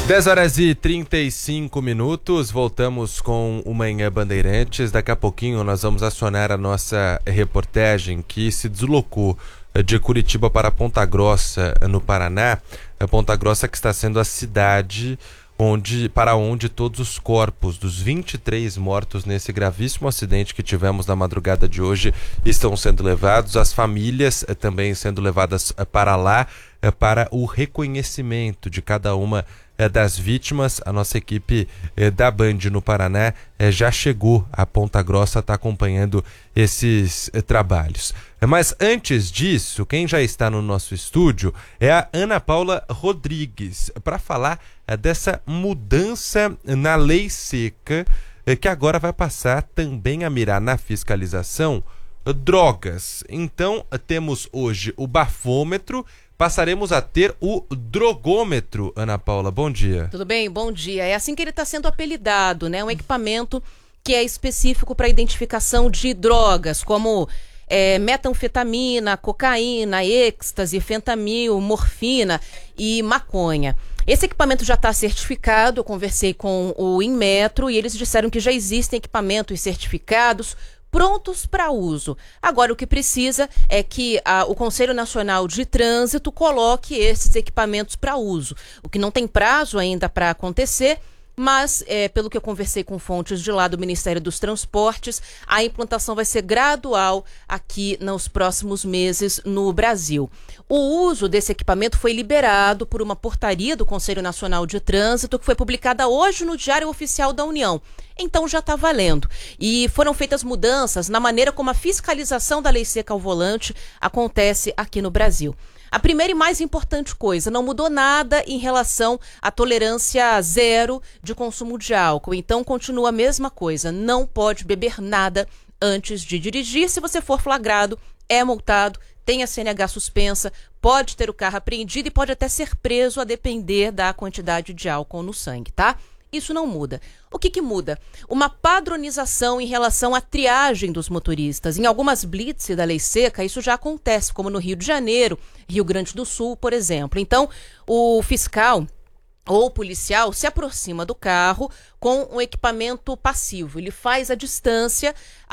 10h35, voltamos com o Manhã Bandeirantes. Daqui a pouquinho nós vamos acionar a nossa reportagem que se deslocou de Curitiba para Ponta Grossa, no Paraná. Ponta Grossa, que está sendo a cidade para onde todos os corpos dos 23 mortos nesse gravíssimo acidente que tivemos na madrugada de hoje estão sendo levados, as famílias também sendo levadas para lá, para o reconhecimento de cada uma das vítimas. A nossa equipe da Band no Paraná já chegou a Ponta Grossa, está acompanhando esses trabalhos. Mas antes disso, quem já está no nosso estúdio é a Ana Paula Rodrigues, para falar dessa mudança na lei seca, que agora vai passar também a mirar na fiscalização drogas. Então, temos hoje o bafômetro, passaremos a ter o drogômetro. Ana Paula, bom dia. Tudo bem? Bom dia. É assim que ele está sendo apelidado, né? Um equipamento que é específico para identificação de drogas, como metanfetamina, cocaína, êxtase, fentanil, morfina e maconha. Esse equipamento já está certificado. Eu conversei com o Inmetro e eles disseram que já existem equipamentos certificados prontos para uso. Agora, o que precisa é que o Conselho Nacional de Trânsito coloque esses equipamentos para uso. O que não tem prazo ainda para acontecer, mas, pelo que eu conversei com fontes de lá do Ministério dos Transportes, a implantação vai ser gradual aqui nos próximos meses no Brasil. O uso desse equipamento foi liberado por uma portaria do Conselho Nacional de Trânsito, que foi publicada hoje no Diário Oficial da União. Então já está valendo. E foram feitas mudanças na maneira como a fiscalização da lei seca ao volante acontece aqui no Brasil. A primeira e mais importante coisa, não mudou nada em relação à tolerância zero de consumo de álcool. Então continua a mesma coisa, não pode beber nada antes de dirigir. Se você for flagrado, é multado, tem a CNH suspensa, pode ter o carro apreendido e pode até ser preso a depender da quantidade de álcool no sangue, tá? Isso não muda. O que muda? Uma padronização em relação à triagem dos motoristas. Em algumas blitz da lei seca, isso já acontece, como no Rio de Janeiro, Rio Grande do Sul, por exemplo. Então, o fiscal ou o policial se aproxima do carro com um equipamento passivo. Ele faz à distância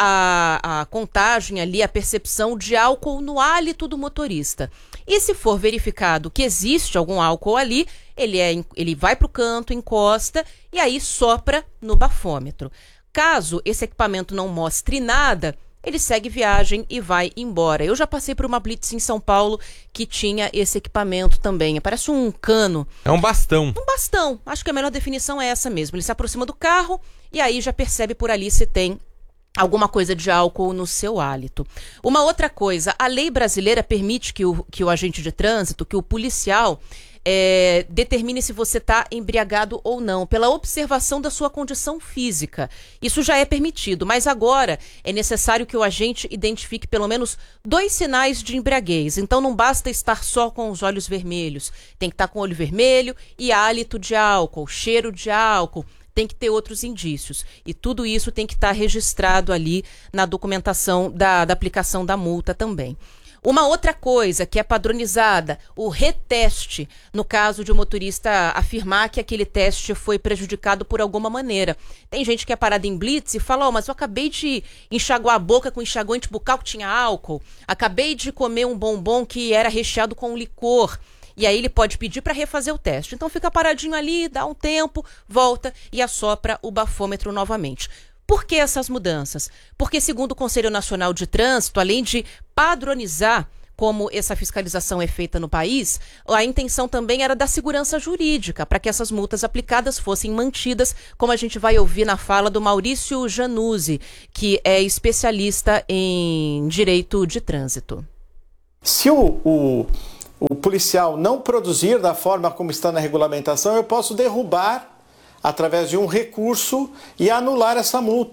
a contagem ali, a percepção de álcool no hálito do motorista. E se for verificado que existe algum álcool ali, ele vai para o canto, encosta e aí sopra no bafômetro. Caso esse equipamento não mostre nada, ele segue viagem e vai embora. Eu já passei por uma blitz em São Paulo que tinha esse equipamento também. Parece um cano. É um bastão. Um bastão. Acho que a melhor definição é essa mesmo. Ele se aproxima do carro e aí já percebe por ali se tem alguma coisa de álcool no seu hálito. Uma outra coisa, a lei brasileira permite que o agente de trânsito, que o policial, determine se você está embriagado ou não, pela observação da sua condição física. Isso já é permitido, mas agora é necessário que o agente identifique pelo menos 2 sinais de embriaguez. Então não basta estar só com os olhos vermelhos, tem que estar com o olho vermelho e hálito de álcool, cheiro de álcool. Tem que ter outros indícios. E tudo isso tem que estar registrado ali na documentação da aplicação da multa também. Uma outra coisa que é padronizada, o reteste, no caso de um motorista afirmar que aquele teste foi prejudicado por alguma maneira. Tem gente que é parada em blitz e fala, mas eu acabei de enxaguar a boca com enxaguante bucal que tinha álcool, acabei de comer um bombom que era recheado com licor. E aí ele pode pedir para refazer o teste. Então fica paradinho ali, dá um tempo, volta e assopra o bafômetro novamente. Por que essas mudanças? Porque, segundo o Conselho Nacional de Trânsito, além de padronizar como essa fiscalização é feita no país, a intenção também era da segurança jurídica, para que essas multas aplicadas fossem mantidas, como a gente vai ouvir na fala do Maurício Januzzi, que é especialista em direito de trânsito. Se o policial não produzir da forma como está na regulamentação, eu posso derrubar através de um recurso e anular essa multa.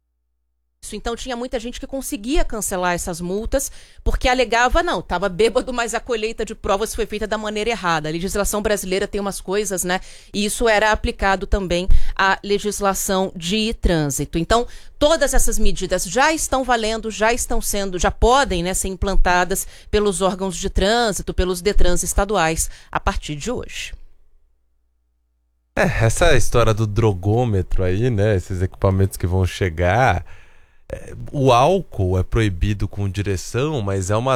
Então tinha muita gente que conseguia cancelar essas multas porque alegava, não, estava bêbado, mas a colheita de provas foi feita da maneira errada. A legislação brasileira tem umas coisas, né? E isso era aplicado também à legislação de trânsito. Então, todas essas medidas já estão valendo, já podem, né, ser implantadas pelos órgãos de trânsito, pelos DETRANS estaduais, a partir de hoje. Essa história do drogômetro aí, né? Esses equipamentos que vão chegar. O álcool é proibido com direção, mas é uma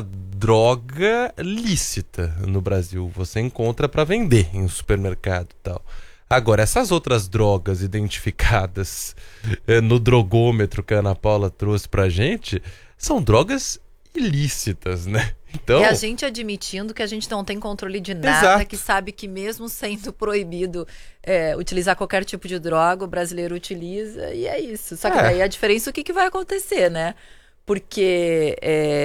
droga lícita no Brasil. Você encontra para vender em um supermercado e tal. Agora, essas outras drogas identificadas no drogômetro que a Ana Paula trouxe pra gente, são drogas ilícitas, né? Então... E a gente admitindo que a gente não tem controle de nada, Exato. que sabe que mesmo sendo proibido utilizar qualquer tipo de droga, o brasileiro utiliza, e é isso. Só que daí a diferença, o que vai acontecer, né? Porque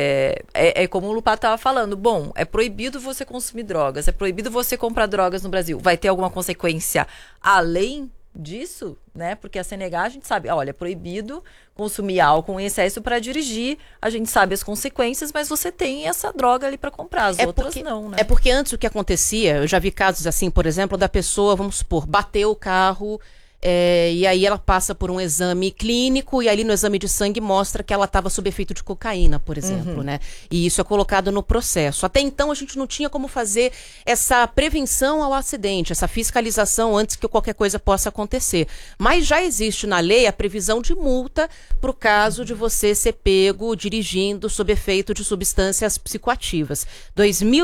é como o Lupato estava falando, bom, é proibido você consumir drogas, é proibido você comprar drogas no Brasil. Vai ter alguma consequência além disso, né? Porque a CNH a gente sabe, olha, é proibido consumir álcool em excesso para dirigir, a gente sabe as consequências, mas você tem essa droga ali para comprar, as outras não, né? É porque antes o que acontecia, eu já vi casos assim, por exemplo, da pessoa, vamos supor, bateu o carro, e aí ela passa por um exame clínico e ali no exame de sangue mostra que ela estava sob efeito de cocaína, por exemplo, né? E isso é colocado no processo. Até então a gente não tinha como fazer essa prevenção ao acidente, essa fiscalização antes que qualquer coisa possa acontecer. Mas já existe na lei a previsão de multa para o caso de você ser pego dirigindo sob efeito de substâncias psicoativas. R$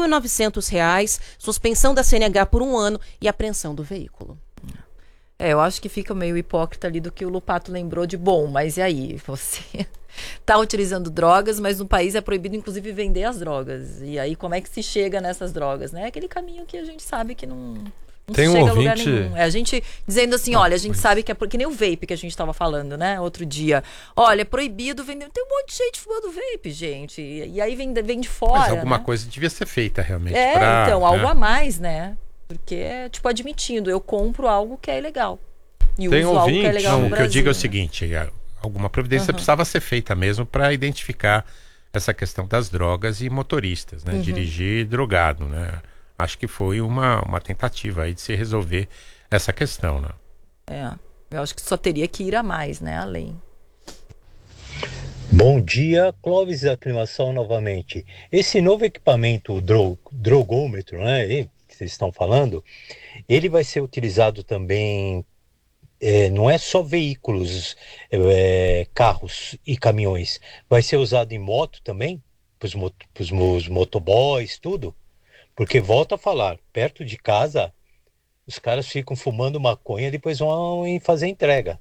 2.900, suspensão da CNH por 1 ano e apreensão do veículo. Eu acho que fica meio hipócrita ali do que o Lupato lembrou de bom, mas e aí? Você tá utilizando drogas, mas no país é proibido inclusive vender as drogas. E aí como é que se chega nessas drogas, né? É aquele caminho que a gente sabe que não Tem se um chega a lugar ouvinte... nenhum. É a gente dizendo assim, olha, a gente sabe que é que nem o vape que a gente estava falando, né? Outro dia. Olha, é proibido vender. Tem um monte de gente fumando vape, gente. E aí vem de fora. Mas alguma né? coisa devia ser feita realmente. Então, algo a mais, né? Porque é tipo admitindo, eu compro algo que é ilegal. E Tem uso algo que é legal no o que Brasil. eu digo é o né? seguinte, alguma providência precisava ser feita mesmo para identificar essa questão das drogas e motoristas, né? Dirigir drogado, né? Acho que foi uma tentativa aí de se resolver essa questão, né? Eu acho que só teria que ir a mais, né? Além. Bom dia, Clóvis da Aclimação novamente. Esse novo equipamento, o drogômetro, né, que vocês estão falando, ele vai ser utilizado também, não é só veículos, carros e caminhões, vai ser usado em moto também, para os motoboys, tudo, porque volto a falar, perto de casa, os caras ficam fumando maconha e depois vão fazer entrega.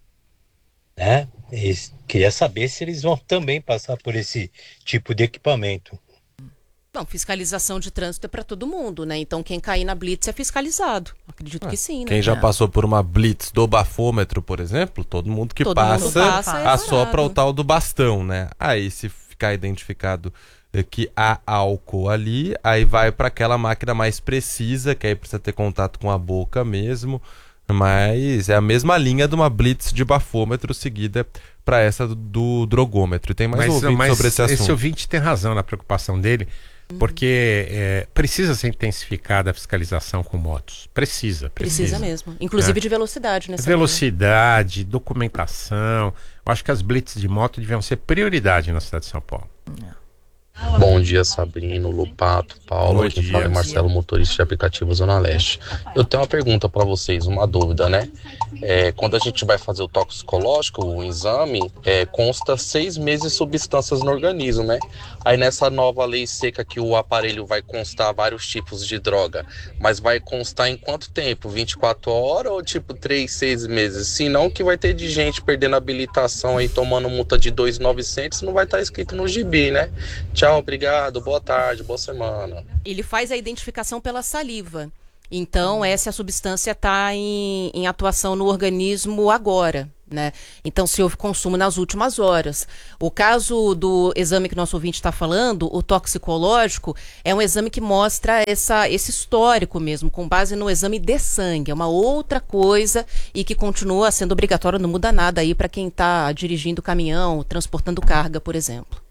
Né? Queria saber se eles vão também passar por esse tipo de equipamento. Não, fiscalização de trânsito é para todo mundo, né? Então quem cair na blitz é fiscalizado. Acredito que sim, né? Quem já passou por uma blitz do bafômetro, por exemplo, todo mundo que Todo mundo passa, assopra o parado. tal do bastão, né? Aí se ficar identificado que há álcool ali, aí vai para aquela máquina mais precisa, que aí precisa ter contato com a boca mesmo. Mas é a mesma linha de uma blitz de bafômetro seguida para essa do drogômetro. E tem mais ouvintes sobre esse assunto. Esse ouvinte tem razão na preocupação dele, porque precisa ser intensificada a fiscalização com motos. Precisa mesmo. Inclusive de velocidade, né? Velocidade, documentação. Eu acho que as blitz de moto deviam ser prioridade na cidade de São Paulo. Bom dia, Sabrino, Lupato, Paulo. Aqui fala é Marcelo, motorista de aplicativo Zona Leste. Eu tenho uma pergunta para vocês, uma dúvida, né? Quando a gente vai fazer o toxicológico, o exame, consta 6 meses de substâncias no organismo, né? Aí nessa nova lei seca que o aparelho vai constar vários tipos de droga, mas vai constar em quanto tempo? 24 horas ou tipo 3, 6 meses? Senão que vai ter de gente perdendo habilitação aí, tomando multa de 2.900, não vai estar escrito no gibi, né? Tchau, obrigado, boa tarde, boa semana. Ele faz a identificação pela saliva. Então, essa substância está em atuação no organismo agora, né? Então, se houve consumo nas últimas horas. O caso do exame que nosso ouvinte está falando, o toxicológico, é um exame que mostra esse histórico mesmo, com base no exame de sangue. É uma outra coisa e que continua sendo obrigatório, não muda nada aí para quem está dirigindo caminhão, transportando carga, por exemplo.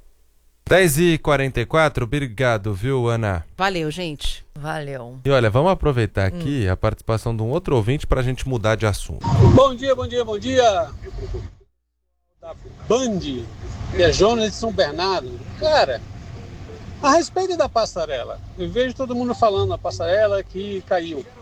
10h44, obrigado, viu, Ana? Valeu, gente. Valeu. E olha, vamos aproveitar aqui a participação de um outro ouvinte para a gente mudar de assunto. Bom dia. Da Band, é Jonas de São Bernardo. Cara, a respeito da passarela, eu vejo todo mundo falando a passarela que caiu.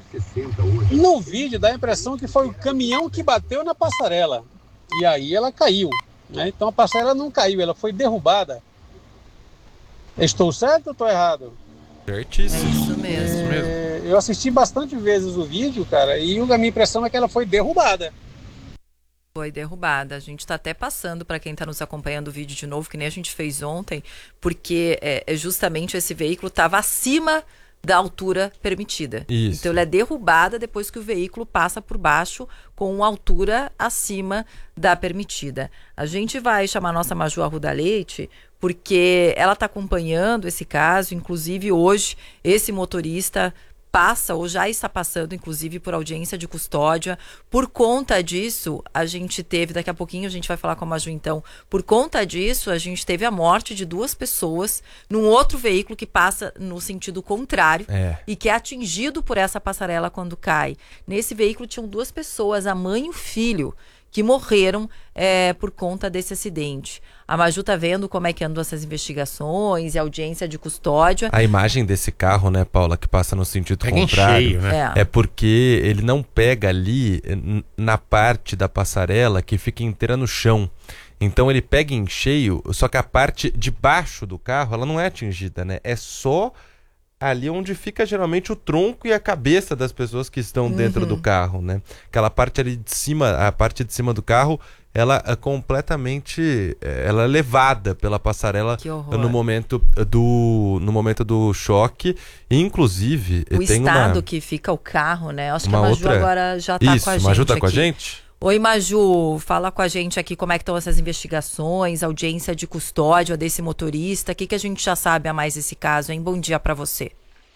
No vídeo dá a impressão que foi o caminhão que bateu na passarela. E aí ela caiu, né? Então a passarela não caiu, ela foi derrubada. Estou certo ou estou errado? Certíssimo. É isso mesmo. Eu assisti bastante vezes o vídeo, cara, e a minha impressão é que ela foi derrubada. Foi derrubada. A gente está até passando para quem está nos acompanhando o vídeo de novo, que nem a gente fez ontem, porque justamente esse veículo estava acima da altura permitida. Isso. Então, ela é derrubada depois que o veículo passa por baixo com uma altura acima da permitida. A gente vai chamar a nossa Maju Arruda Leite, porque ela está acompanhando esse caso. Inclusive, hoje, esse motorista passa ou já está passando, inclusive, por audiência de custódia. Por conta disso, a gente teve, daqui a pouquinho a gente vai falar com a Maju então, por conta disso, a gente teve a morte de 2 pessoas num outro veículo que passa no sentido contrário e que é atingido por essa passarela quando cai. Nesse veículo tinham 2 pessoas, a mãe e o filho, que morreram por conta desse acidente. A Maju tá vendo como é que andam essas investigações e audiência de custódia. A imagem desse carro, né, Paula, que passa no sentido contrário, cheio, né? É porque ele não pega ali na parte da passarela que fica inteira no chão. Então ele pega em cheio, só que a parte de baixo do carro, ela não é atingida, né? É só ali onde fica geralmente o tronco e a cabeça das pessoas que estão dentro do carro, né? Aquela parte ali de cima, a parte de cima do carro, ela é completamente, ela é levada pela passarela no momento do choque. E, inclusive, o tem estado que fica o carro, né? Acho que a Maju agora já tá com a gente. Maju tá aqui. Com a gente? Oi, Maju, fala com a gente aqui como é que estão essas investigações, audiência de custódia desse motorista, o que a gente já sabe a mais desse caso, hein? Bom dia para você.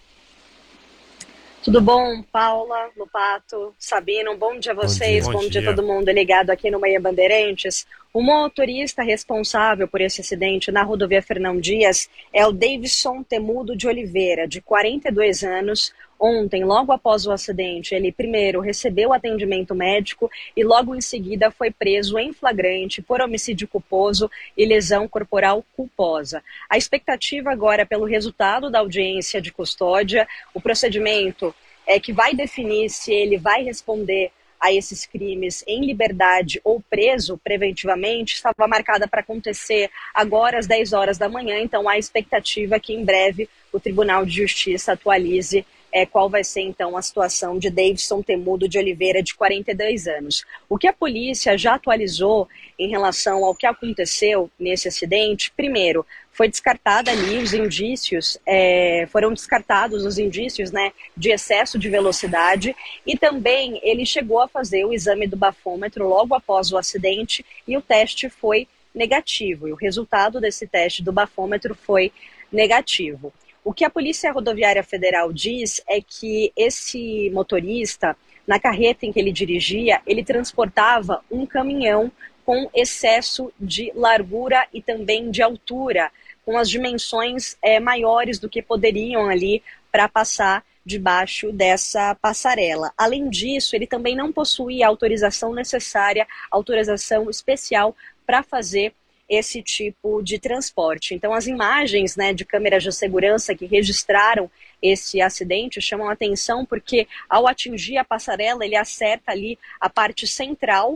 Tudo bom, Paula, Lupato, Sabino, bom dia a vocês, bom dia a todo mundo ligado aqui no Manhã Bandeirantes. O motorista responsável por esse acidente na rodovia Fernão Dias é o Davidson Temudo de Oliveira, de 42 anos. Ontem, logo após o acidente, ele primeiro recebeu atendimento médico e logo em seguida foi preso em flagrante por homicídio culposo e lesão corporal culposa. A expectativa agora é pelo resultado da audiência de custódia. O procedimento é que vai definir se ele vai responder a esses crimes em liberdade ou preso preventivamente. Estava marcada para acontecer agora às 10 horas da manhã, então a expectativa é que em breve o Tribunal de Justiça atualize qual vai ser então a situação de Davidson Temudo de Oliveira, de 42 anos. O que a polícia já atualizou em relação ao que aconteceu nesse acidente, primeiro, foi descartada ali os indícios, foram descartados os indícios, né, de excesso de velocidade, e também ele chegou a fazer o exame do bafômetro logo após o acidente e o teste foi negativo, e o resultado desse teste do bafômetro foi negativo. O que a Polícia Rodoviária Federal diz é que esse motorista, na carreta em que ele dirigia, ele transportava um caminhão com excesso de largura e também de altura, com as dimensões maiores do que poderiam ali para passar debaixo dessa passarela. Além disso, ele também não possuía a autorização necessária, autorização especial para fazer esse tipo de transporte. Então, as imagens, né, de câmeras de segurança que registraram esse acidente chamam a atenção porque, ao atingir a passarela, ele acerta ali a parte central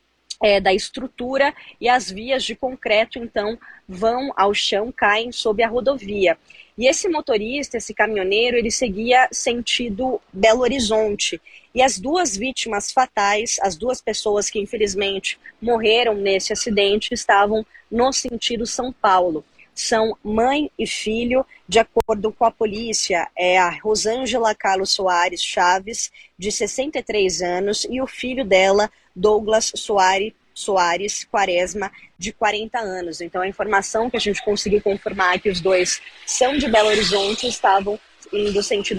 da estrutura e as vias de concreto, então, vão ao chão, caem sob a rodovia. E esse motorista, esse caminhoneiro, ele seguia sentido Belo Horizonte. E as 2 vítimas fatais, as 2 pessoas que infelizmente morreram nesse acidente, estavam no sentido São Paulo. São mãe e filho, de acordo com a polícia, é a Rosângela Carlos Soares Chaves, de 63 anos, e o filho dela, Douglas Soares Quaresma, de 40 anos. Então a informação que a gente conseguiu confirmar é que os 2 são de Belo Horizonte, estavam indo sentido